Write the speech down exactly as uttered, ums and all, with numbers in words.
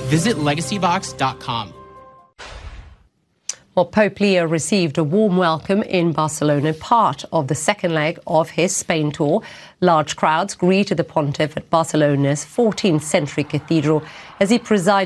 Visit legacy box dot com. Well, Pope Leo received a warm welcome in Barcelona, part of the second leg of his Spain tour. Large crowds greeted the pontiff at Barcelona's fourteenth century cathedral as he presided